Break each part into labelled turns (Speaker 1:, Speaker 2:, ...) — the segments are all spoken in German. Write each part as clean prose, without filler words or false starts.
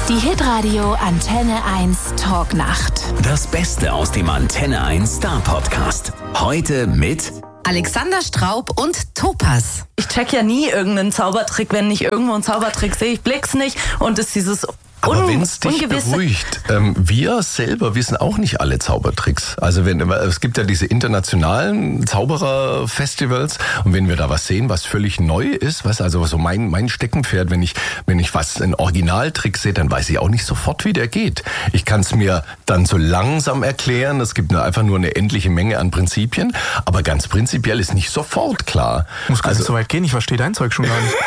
Speaker 1: Die Hitradio Antenne 1 Talknacht.
Speaker 2: Das Beste aus dem Antenne 1 Star Podcast. Heute mit
Speaker 3: Alexander Straub und Topaz.
Speaker 4: Ich check ja nie irgendeinen Zaubertrick, wenn ich irgendwo einen Zaubertrick sehe. Ich blick's nicht und es ist dieses
Speaker 5: Aber wenn es dich
Speaker 4: Ungewisse.
Speaker 5: beruhigt, wir selber wissen auch nicht alle Zaubertricks. Also es gibt ja diese internationalen Zaubererfestivals und wenn wir da was sehen, was völlig neu ist, was also so mein Steckenpferd, wenn ich was einen Originaltrick sehe, dann weiß ich auch nicht sofort, wie der geht. Ich kann es mir dann so langsam erklären. Es gibt einfach nur eine endliche Menge an Prinzipien, aber ganz prinzipiell ist nicht sofort klar.
Speaker 6: Muss gar nicht so weit gehen. Ich verstehe dein Zeug schon gar nicht.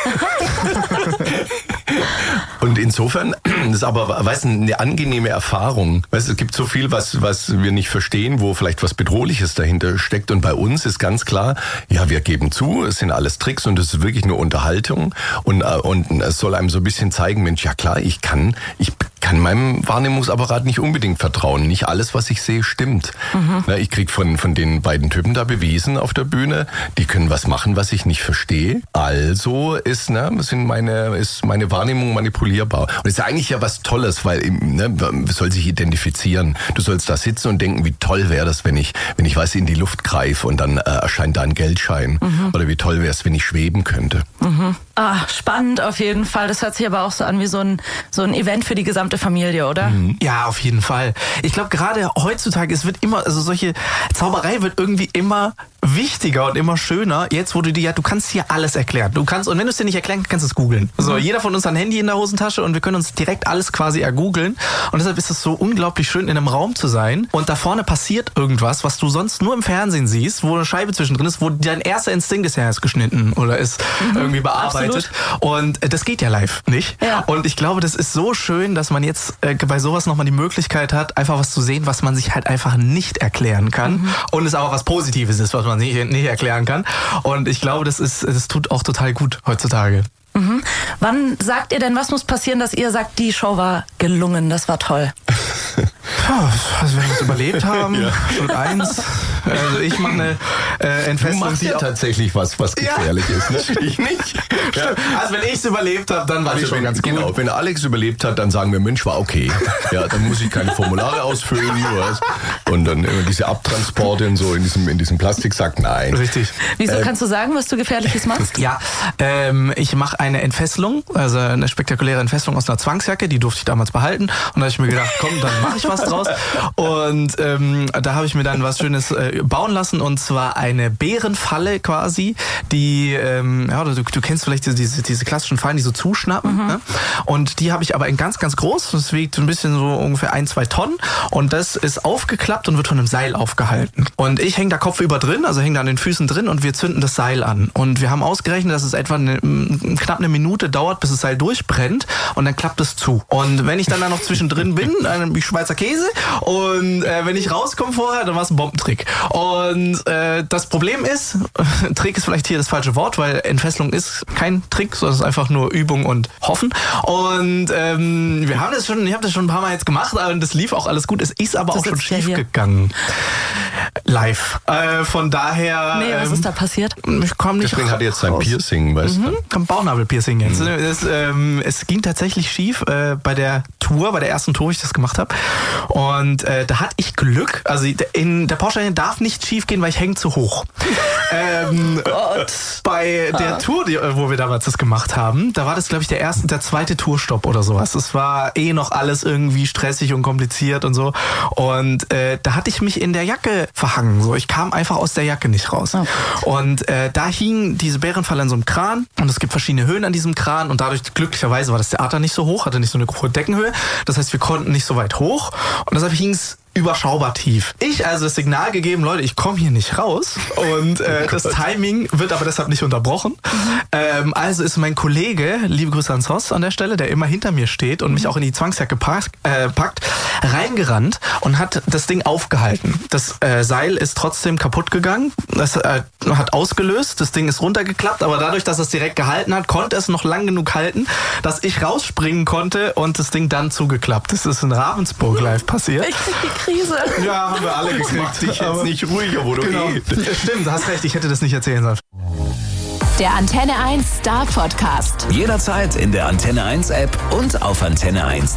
Speaker 5: Und insofern ist aber, eine angenehme Erfahrung. Es gibt so viel, was wir nicht verstehen, wo vielleicht was Bedrohliches dahinter steckt. Und bei uns ist ganz klar, ja, wir geben zu, es sind alles Tricks und es ist wirklich nur Unterhaltung. Und es soll einem so ein bisschen zeigen, Mensch, ja klar, ich kann meinem Wahrnehmungsapparat nicht unbedingt vertrauen. Nicht alles, was ich sehe, stimmt. Na, ich krieg von den beiden Typen da bewiesen auf der Bühne, die können was machen, was ich nicht verstehe. Also ist meine Wahrnehmung manipulierbar. Und es ist eigentlich ja was Tolles, weil man soll sich identifizieren. Du sollst da sitzen und denken, wie toll wäre das, wenn ich was in die Luft greife und dann erscheint da ein Geldschein. Oder wie toll wäre es, wenn ich schweben könnte.
Speaker 4: Spannend auf jeden Fall. Das hört sich aber auch so an wie so ein Event für die gesamte Familie, oder?
Speaker 6: Ja, auf jeden Fall. Ich glaube, gerade heutzutage, solche Zauberei wird irgendwie immer wichtiger und immer schöner. Jetzt, wo du kannst hier alles erklären. Und wenn du es dir nicht erklären kannst, kannst du es googeln. So, jeder von uns hat ein Handy in der Hosentasche und wir können uns direkt alles quasi ergoogeln. Und deshalb ist es so unglaublich schön, in einem Raum zu sein. Und da vorne passiert irgendwas, was du sonst nur im Fernsehen siehst, wo eine Scheibe zwischendrin ist, wo dein erster Instinkt ist, ja, ist geschnitten oder ist irgendwie bearbeitet.
Speaker 4: Absolut.
Speaker 6: Und das geht ja live nicht.
Speaker 4: Ja.
Speaker 6: Und ich glaube, das ist so schön, dass man jetzt bei sowas nochmal die Möglichkeit hat, einfach was zu sehen, was man sich halt einfach nicht erklären kann. Und es aber was Positives ist, was man nicht erklären kann. Und ich glaube, das tut auch total gut heutzutage.
Speaker 4: Wann sagt ihr denn, was muss passieren, dass ihr sagt, die Show war gelungen, das war toll?
Speaker 6: Also wenn wir es überlebt haben, Schritt 1. Also ich mache eine Entfesselung.
Speaker 5: Du machst ja tatsächlich was gefährlich ist, ne? Ich nicht.
Speaker 6: Ja. Also wenn ich es überlebt habe, dann war ich schon ganz gut.
Speaker 5: Genau, wenn Alex überlebt hat, dann sagen wir, Mensch, war okay. Ja, dann muss ich keine Formulare ausfüllen. Und dann diese Abtransporte und so in diesem Plastiksack, nein.
Speaker 6: Richtig.
Speaker 4: Wieso kannst du sagen, was du Gefährliches machst?
Speaker 6: Ja, ich mache eine Entfesselung, also eine spektakuläre Entfesselung aus einer Zwangsjacke, die durfte ich damals behalten. Und da habe ich mir gedacht, komm, dann mache ich was draus. Und da habe ich mir dann was Schönes bauen lassen, und zwar eine Bärenfalle quasi, die, du kennst vielleicht diese klassischen Fallen, die so zuschnappen. Ne? Und die habe ich aber in ganz, ganz groß. Das wiegt ein bisschen so ungefähr 1-2 Tonnen. Und das ist aufgeklappt und wird von einem Seil aufgehalten. Und ich hänge da kopfüber drin, also hänge da an den Füßen drin, und wir zünden das Seil an. Und wir haben ausgerechnet, dass es etwa knapp eine Minute dauert, bis das Seil durchbrennt, und dann klappt es zu. Und wenn ich dann da noch zwischendrin bin, wie Schweizer Käse, und wenn ich rauskomme vorher, dann war es ein Bombentrick. Und das Problem ist, Trick ist vielleicht hier das falsche Wort, weil Entfesselung ist kein Trick, sondern es ist einfach nur Übung und Hoffen. Und ich habe das schon ein paar Mal jetzt gemacht, und das lief auch alles gut. Es ist aber auch schon schief gegangen. Live. Von daher...
Speaker 4: Nee, was ist da passiert?
Speaker 6: Ich komme nicht
Speaker 5: Deswegen hat er jetzt sein Piercing, weißt du?
Speaker 6: Bauchnabelpiercing jetzt. Es ging tatsächlich schief bei der ersten Tour, wo ich das gemacht habe. Und da hatte ich Glück. Also in der Porsche darf nicht schief gehen, weil ich hänge zu hoch. Bei der Tour, wo wir damals das gemacht haben, da war das, glaube ich, der zweite Tourstopp oder sowas. Es war noch alles irgendwie stressig und kompliziert und so. Und da hatte ich mich in der Jacke verhangen. So, ich kam einfach aus der Jacke nicht raus. Oh. Und da hing diese Bärenfalle an so einem Kran, und es gibt verschiedene Höhen an diesem Kran, und dadurch, glücklicherweise, war das Theater nicht so hoch, hatte nicht so eine hohe Deckenhöhe. Das heißt, wir konnten nicht so weit hoch, und deshalb hing es überschaubar tief. Ich also das Signal gegeben, Leute, ich komme hier nicht raus, und das Timing wird aber deshalb nicht unterbrochen. Also ist mein Kollege, liebe Grüße an Sos an der Stelle, der immer hinter mir steht und mich auch in die Zwangsjacke packt, reingerannt und hat das Ding aufgehalten. Das Seil ist trotzdem kaputt gegangen, das hat ausgelöst, das Ding ist runtergeklappt, aber dadurch, dass es direkt gehalten hat, konnte es noch lang genug halten, dass ich rausspringen konnte und das Ding dann zugeklappt. Das ist in Ravensburg live passiert.
Speaker 4: Ich krieg die Krise.
Speaker 6: Ja, haben wir alle gekriegt.
Speaker 5: Mach dich jetzt nicht ruhiger, wo du gehst.
Speaker 6: Stimmt, du hast recht, ich hätte das nicht erzählen sollen.
Speaker 1: Der Antenne 1 Star Podcast.
Speaker 2: jederzeit in der Antenne 1 App und auf antenne1.de.